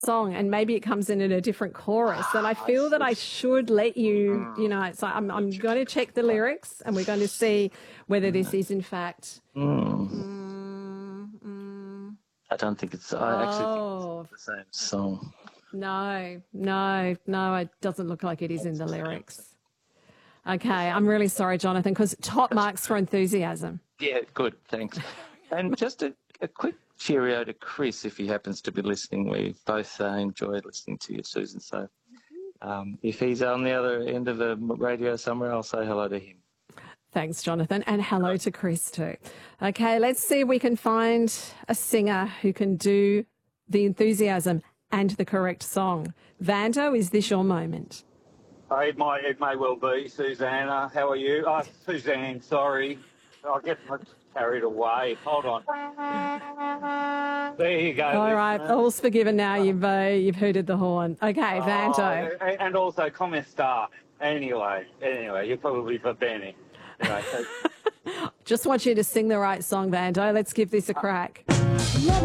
song and maybe it comes in a different chorus, then I feel that I should let you, so I'm going to check the lyrics and we're going to see whether this is in fact. I don't think it's, I actually think it's the same song. No, it doesn't look like it is in the lyrics. Okay, I'm really sorry, Jonathan, because top marks for enthusiasm. Yeah, good, thanks. And just a quick cheerio to Chris, if he happens to be listening. We both enjoyed listening to you, Susan. So if he's on the other end of the radio somewhere, I'll say hello to him. Thanks, Jonathan, and hello to Chris too. Okay, let's see if we can find a singer who can do the enthusiasm and the correct song. Vando, is this your moment? It may well be. Susanna, how are you? Oh, Suzanne, sorry. I get carried away. Hold on. There you go. All right, all's forgiven now. You've hooted the horn. Okay, Vando. And also, come sta. Anyway, you're probably for Benny. Anyway, Just want you to sing the right song, Vando. Let's give this a crack.